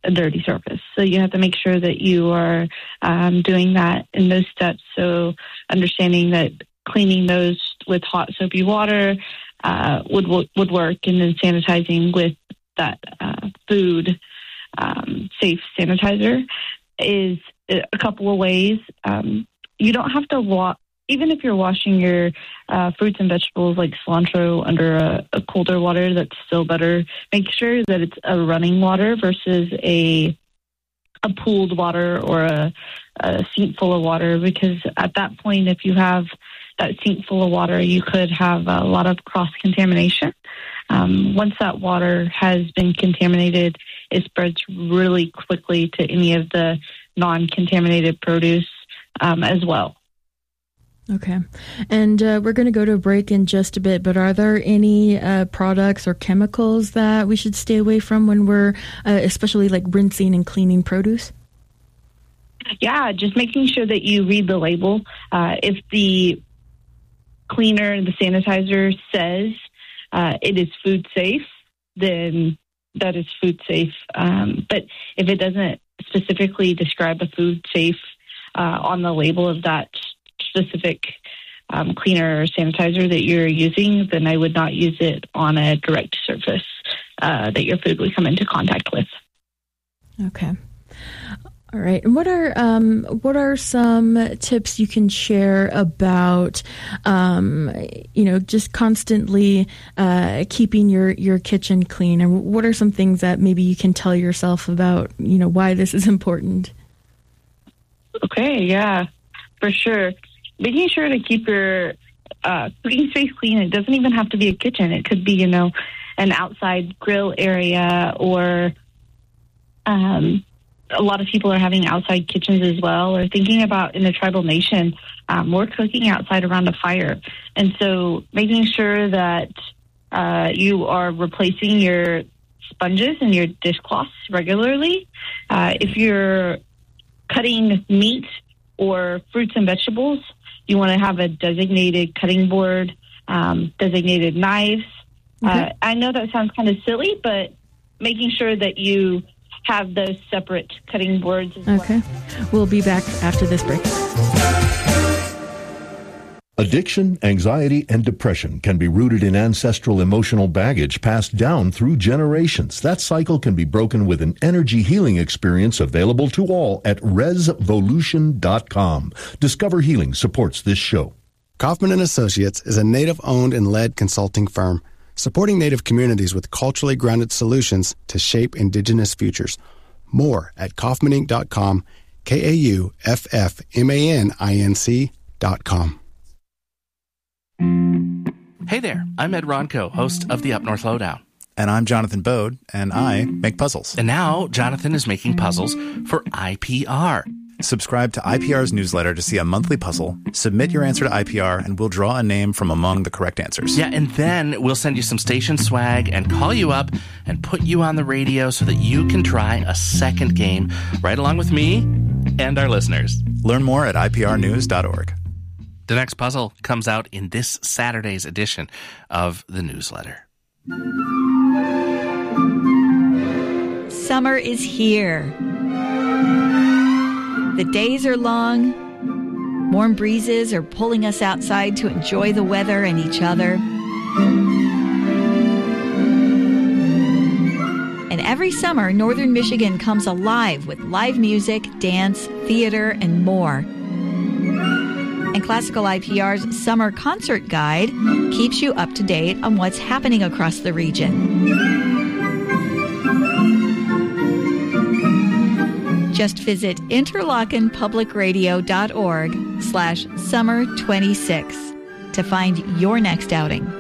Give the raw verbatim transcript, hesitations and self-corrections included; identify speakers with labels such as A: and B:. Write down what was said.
A: a dirty surface. So you have to make sure that you are um, doing that in those steps. So understanding that cleaning those with hot soapy water uh, would would work, and then sanitizing with that uh, food um, safe sanitizer is a couple of ways. Um, you don't have to wash. Even if you're washing your uh, fruits and vegetables like cilantro under a, a colder water, that's still better. Make sure that it's a running water versus a a pooled water or a, a sink full of water, because at that point, if you have that sink full of water, you could have a lot of cross-contamination. Um, once that water has been contaminated, it spreads really quickly to any of the non-contaminated produce um, as well.
B: Okay. And uh, we're going to go to a break in just a bit, but are there any uh, products or chemicals that we should stay away from when we're, uh, especially like rinsing and cleaning produce?
A: Yeah, just making sure that you read the label. Uh, if the cleaner, the sanitizer says uh, it is food safe, then that is food safe. Um, but if it doesn't specifically describe a food safe uh, on the label of that specific um, cleaner or sanitizer that you're using, then I would not use it on a direct surface uh, that your food would come into contact with.
B: Okay. All right. And what are um, what are some tips you can share about, um, you know, just constantly uh, keeping your, your kitchen clean? And what are some things that maybe you can tell yourself about, you know, why this is important?
A: Okay. Yeah, for sure. Making sure to keep your uh, cooking space clean. It doesn't even have to be a kitchen. It could be, you know, an outside grill area, or um, a lot of people are having outside kitchens as well, or thinking about in a tribal nation, um, we're cooking outside around a fire. And so making sure that uh, you are replacing your sponges and your dishcloths regularly. Uh, if you're cutting meat or fruits and vegetables, you want to have a designated cutting board, um, designated knives. Okay. Uh, I know that sounds kind of silly, but making sure that you have those separate cutting boards as well.
B: Okay. We'll be back after this break.
C: Addiction, anxiety, and depression can be rooted in ancestral emotional baggage passed down through generations. That cycle can be broken with an energy healing experience available to all at resvolution dot com. Discover Healing supports this show.
D: Kaufman and Associates is a Native-owned and led consulting firm supporting Native communities with culturally grounded solutions to shape Indigenous futures. More at kaufman inc dot com, K A U F F M A N I N C dot com.
E: Hey there, I'm Ed Ronco, host of the Up North Lowdown.
F: And I'm Jonathan Bode, and I make puzzles.
E: And now Jonathan is making puzzles for I P R.
F: Subscribe to I P R's newsletter to see a monthly puzzle, submit your answer to I P R, and we'll draw a name from among the correct answers.
E: Yeah, and then we'll send you some station swag and call you up and put you on the radio so that you can try a second game right along with me and our listeners.
F: Learn more at I P R news dot org.
E: The next puzzle comes out in this Saturday's edition of the newsletter.
G: Summer is here. The days are long. Warm breezes are pulling us outside to enjoy the weather and each other. And every summer, Northern Michigan comes alive with live music, dance, theater, and more. And Classical I P R's Summer Concert Guide keeps you up to date on what's happening across the region. Just visit interlochen public radio dot org slash summer twenty-six to find your next outing.